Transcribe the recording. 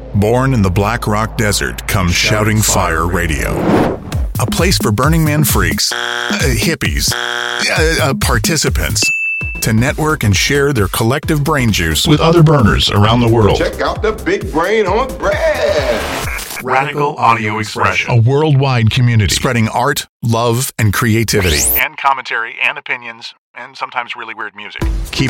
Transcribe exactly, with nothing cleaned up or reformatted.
Born in the Black Rock Desert comes Shouting Fire Radio. A place for Burning Man freaks, uh, hippies, uh, uh, participants to network and share their collective brain juice with other burners around the world. Check out the Big Brain on Bread. Radical Audio Expression. A worldwide community spreading art, love, and creativity. And commentary and opinions, and sometimes really weird music. Keep